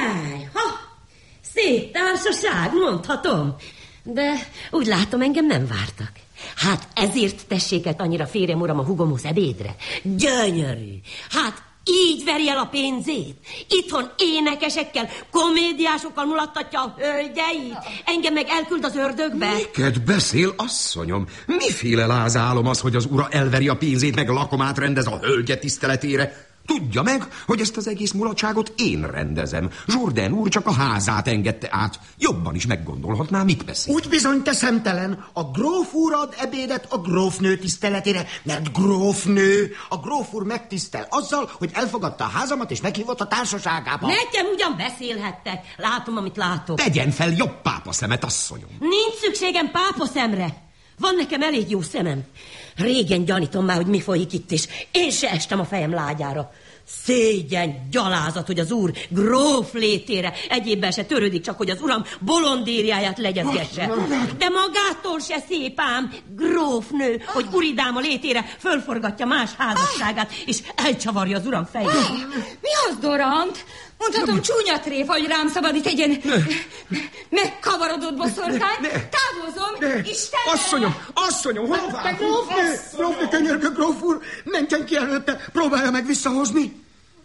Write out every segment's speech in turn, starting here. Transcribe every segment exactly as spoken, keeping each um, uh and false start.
Jaj, ha! Szép társaság, mondhatom. De úgy látom, engem nem vártak. Hát ezért tessék annyira férjem, uram, a hugomhoz ebédre. Gyönyörű. Hát így veri el a pénzét. Itthon énekesekkel, komédiásokkal mulattatja a hölgyeit. Engem meg elküld az ördögbe. Miket beszél, asszonyom? Miféle lázálom az, hogy az ura elveri a pénzét, meg lakomát rendez a hölgye tiszteletére? Tudja meg, hogy ezt az egész mulatságot én rendezem. Jourdain úr csak a házát engedte át. Jobban is meggondolhatná, mit beszél. Úgy bizony, te szemtelen. A gróf úr ad ebédet a grófnő tiszteletére, mert grófnő. A gróf úr megtisztel azzal, hogy elfogadta a házamat és meghívott a társaságába. Nekem ugyan beszélhettek. Látom, amit látok. Tegyen fel jobb pápaszemet, asszonyom. Nincs szükségem pápaszemre. Van nekem elég jó szemem. Régen gyanítom már, hogy mi folyik itt, és én se estem a fejem lágyára. Szégyen, gyalázat, hogy az úr gróf létére egyébben se törődik, csak hogy az uram bolondériáját legyezgesse. De magától se szép ám, grófnő, hogy uridáma létére fölforgatja más házasságát, és elcsavarja az uram fejét. Mi az, Dorant? Mondhatom, csúnya tréfa, hogy rám szabadít egy ilyen megkavarodott boszorkány. Távozom, Istenem! Asszonyom, asszonyom, hová? Te grófnő, grófnő, könyörgő gróf úr, mentsen ki előtte, próbálja meg visszahozni.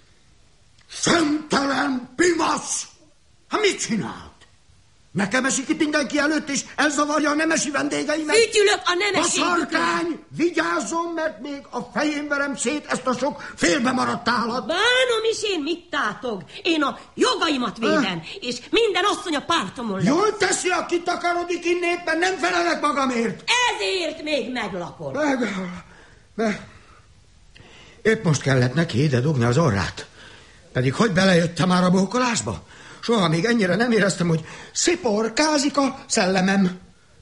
Szemtelen pimasz! Hát mit csinált? Nekem esik itt mindenki előtt, és elzavarja a nemesi vendégeimet. Fütyülök a nemesi... Boszorkány, vigyázzon, mert még a fején verem szét ezt a sok félbe maradt állat. Bánom is én, mit tátog? Én a jogaimat védem, és minden asszony a pártomon lesz. Jól teszi, aki takarodik innét, mert nem felelek magamért. Ezért még meglakol. Meg, meg. Épp most kellett neki ide dugni az orrát. Pedig hogy belejöttem már a bókolásba? Soha még ennyire nem éreztem, hogy sziporkázik a szellemem.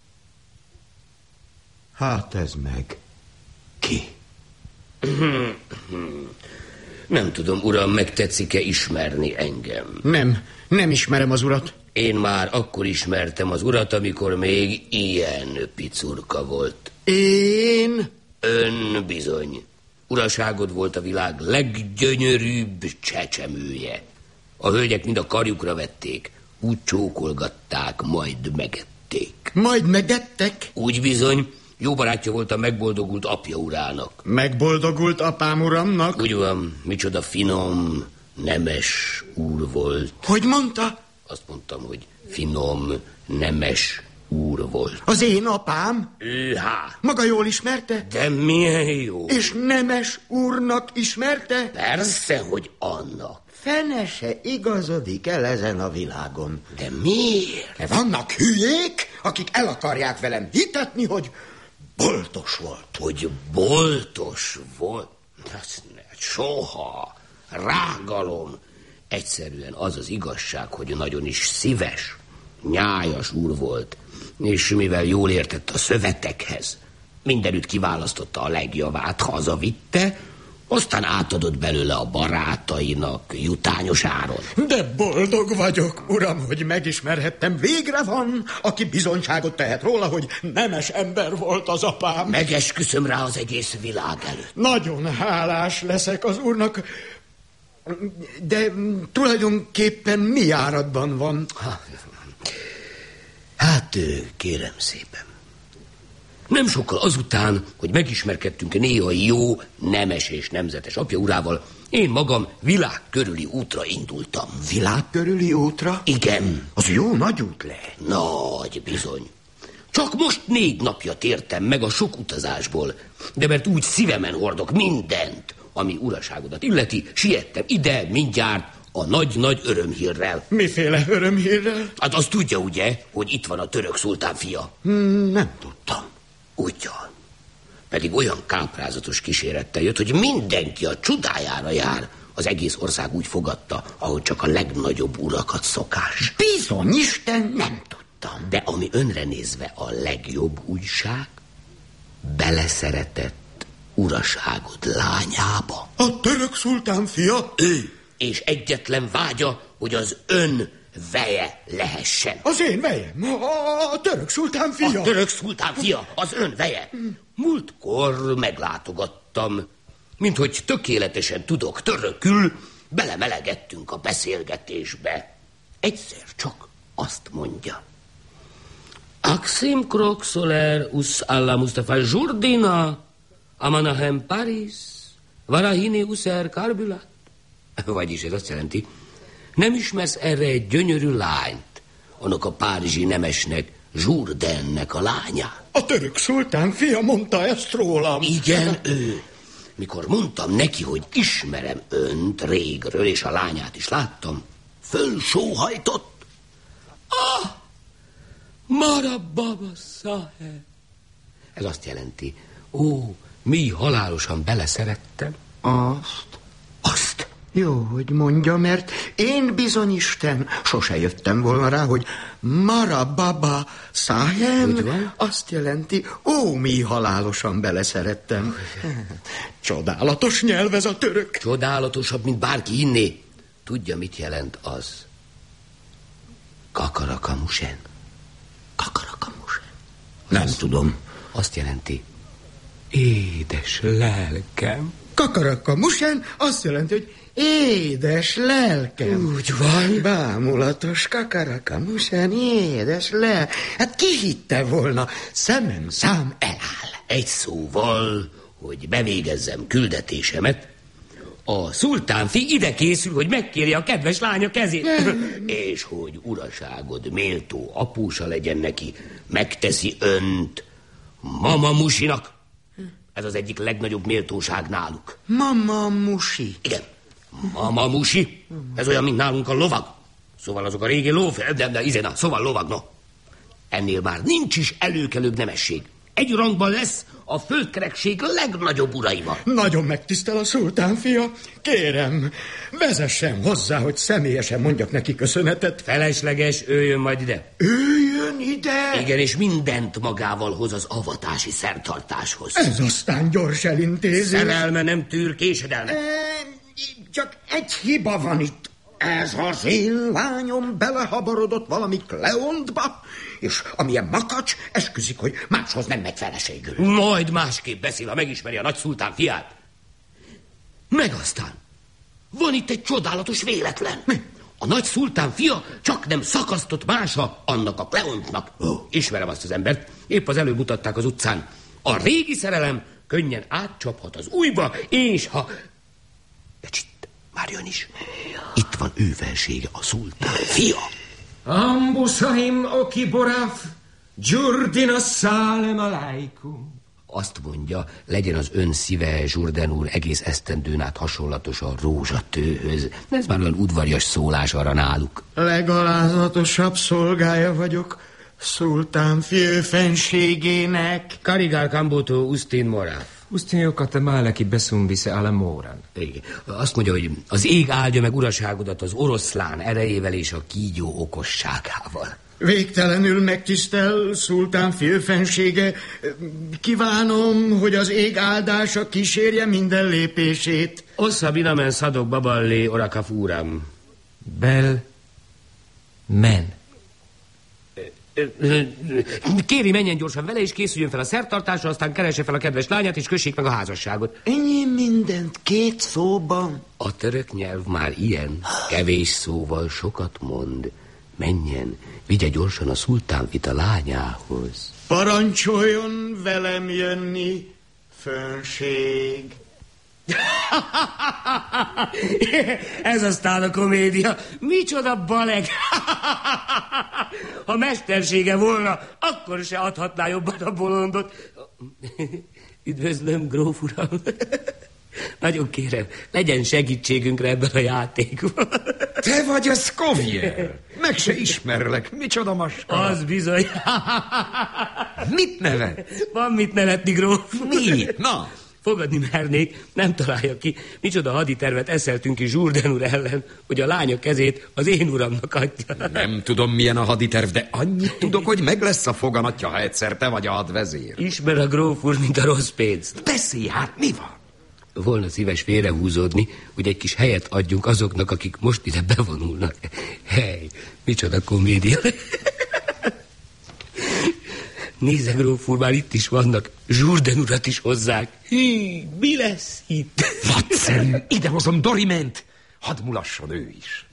Hát ez meg ki? Nem tudom, uram, megtetszik-e ismerni engem? Nem, nem ismerem az urat. Én már akkor ismertem az urat, amikor még ilyen picurka volt. Én? Ön bizony. Uraságod volt a világ leggyönyörűbb csecsemője. A hölgyek mind a karjukra vették, úgy csókolgatták, majd megették. Majd megettek? Úgy bizony, jó barátja volt a megboldogult apja urának. Megboldogult apám uramnak? Úgy van, micsoda finom, nemes úr volt. Hogy mondta? Azt mondtam, hogy finom, nemes úr volt. Az én apám? Há. Maga jól ismerte? De milyen jó. És nemes úrnak ismerte? Persze, hogy annak. Fene se igazodik el ezen a világon. De miért? Vannak hülyék, akik el akarják velem hitetni, hogy boltos volt. Hogy boltos volt? Soha. Rágalom. Egyszerűen az az igazság, hogy nagyon is szíves, nyájas úr volt, és mivel jól értett a szövetekhez, mindenütt kiválasztotta a legjavát, hazavitte, aztán átadott belőle a barátainak jutányos áron. De boldog vagyok, uram, hogy megismerhettem. Végre van, aki bizonyságot tehet róla, hogy nemes ember volt az apám. Megesküszöm rá az egész világ előtt. Nagyon hálás leszek az úrnak, de tulajdonképpen mi járatban van? Hát, kérem szépen. Nem sokkal azután, hogy megismerkedtünk néha jó, nemes és nemzetes apja urával, én magam világ körüli útra indultam. Világ körüli útra? Igen. Az jó nagy út lehet. Nagy, bizony. Csak most négy napja tértem meg a sok utazásból, de mert úgy szívemen hordok mindent, ami uraságodat illeti, siettem ide mindjárt a nagy-nagy örömhírrel. Miféle örömhírrel? Hát azt tudja, ugye, hogy itt van a török szultán fia? Hmm, nem tudtam. Ugyan. Pedig olyan káprázatos kísérettel jött, hogy mindenki a csodájára jár. Az egész ország úgy fogadta, ahogy csak a legnagyobb urakat szokás. Bizony, Isten, nem tudtam. De ami önre nézve a legjobb újság, beleszeretett uraságod lányába. A török szultán fia? Ő, és egyetlen vágya, hogy az ön veje lehessen. Az én vejem? A, a török szultán fia? A török szultán fia, az ön veje. Múltkor meglátogattam, minthogy tökéletesen tudok törökül, belemelegettünk a beszélgetésbe. egyszer csak azt mondja. Axim Kroxoler us alla Mustafa Jourdina, Amanahem Paris, Varahini user Karbulat. Vagyis ez azt jelenti, nem ismersz erre egy gyönyörű lányt, annak a párizsi nemesnek, Jourdainnek a lányát. A török szultán fia mondta ezt rólam. Igen, ő. Mikor mondtam neki, hogy ismerem önt régről, és a lányát is láttam, fölsóhajtott. Ah! Marababa Száhe. Ez azt jelenti, ó, mi halálosan beleszerettem. Azt? Azt. Jó, hogy mondja, mert én bizony Isten sose jöttem volna rá, hogy Marababa Száhem azt jelenti, ó, mi halálosan beleszerettem. Csodálatos nyelv ez a török. Csodálatosabb, mint bárki inné. Tudja, mit jelent az? Kakarakamusen. Kakarakamusen. Nem tudom. Azt jelenti, édes lelkem. Kakarakamusen azt jelenti, hogy édes lelkem. Úgy van. Bámulatos kakarakamusen, édes lelkem. Hát ki hitte volna, szemem szám eláll. Egy szóval, hogy bevégezzem küldetésemet, a szultánfi ide készül, hogy megkérje a kedves lánya kezét. És hogy uraságod méltó apósa legyen neki, megteszi önt Mama Musinak. Ez az egyik legnagyobb méltóság náluk. Mama Musi. Igen, Mama Musi. Ez olyan, mint nálunk a lovag. Szóval azok a régi lóf... De, de izé, na, szóval lovag, no. Ennél már nincs is előkelőbb nemesség. Egy rangban lesz a földkerekség legnagyobb uraival. Nagyon megtisztel a szultán fia. Kérem, vezessen hozzá, hogy személyesen mondjak neki köszönetet. Felesleges, ő jön majd ide. Ő jön ide? Igen, és mindent magával hoz az avatási szertartáshoz. Ez aztán gyors elintézés. Szerelme nem tűr késedelmet. E, csak egy hiba van itt. Ez az én lányom belehabarodott valami Kleontba, és amilyen makacs, esküzik, hogy máshoz nem megy feleségül. Majd másképp beszél, ha megismeri a nagy szultán fiát. Meg aztán van itt egy csodálatos véletlen. Mi? A nagy szultán fia csak nem szakasztott mása annak a Kleontnak. Oh. Ismerem azt az embert, épp az előbb mutatták az utcán. A régi szerelem könnyen átcsaphat az újba, és ha... De csitt, már jön is. Itt van ő felsége, a szultán fia. Ambusahim oki boraf, Jourdina szálem alaikum. Azt mondja, legyen az ön szíve, Jourdain úr, egész esztendőn át hasonlatos a rózsatőhöz. Ez már olyan udvarias szólás arra náluk. Legalázatosabb szolgája vagyok szultán fiú fenségének. Karigar Kamboto Ustin Moraf. Ustin jokate máleki beszumbise alamoran. Igen. Azt mondja, hogy az ég áldja meg uraságodat az oroszlán erejével és a kígyó okosságával. Végtelenül megtisztel szultán fiú fensége. Kívánom, hogy az ég áldása kísérje minden lépését. Ossza binamen szadok baballé orakafúram. Bel men. Kéri, menjen gyorsan vele, és készüljön fel a szertartásra, aztán keresse fel a kedves lányát, és kössék meg a házasságot. Ennyi mindent két szóban. A török nyelv már ilyen, kevés szóval sokat mond. Menjen, vigye gyorsan a szultánfit a lányához. Parancsoljon velem jönni, fenség. Ez aztán a komédia. Micsoda baleg. Ha mestersége volna, akkor se adhatná jobban a bolondot. Üdvözlöm, gróf uram. Nagyon kérem, legyen segítségünkre ebben a játékban. Te vagy a Scovier. Meg se ismerlek. Micsoda maska. Az bizony. Mit nevet? Van mit nevetni, gróf. Mi? Na? Fogadni mernék, nem találja ki, micsoda haditervet eszeltünk ki Jourdain úr ellen, hogy a lánya kezét az én uramnak adja. Nem tudom, milyen a haditerv, de annyit tudok, hogy meg lesz a foganatja, ha egyszer te vagy a hadvezér. Ismer a gróf úr, mint a rossz pénzt. Beszélj, hát mi van? Volna szíves félrehúzódni, hogy egy kis helyet adjunk azoknak, akik most ide bevonulnak. Hely, micsoda komédia. Nézze, gróf úr, már itt is vannak. Jourdain urat is hozzák. Hí, mi lesz itt? Nagyszerű, idehozom Doriment. Hadd mulasson ő is.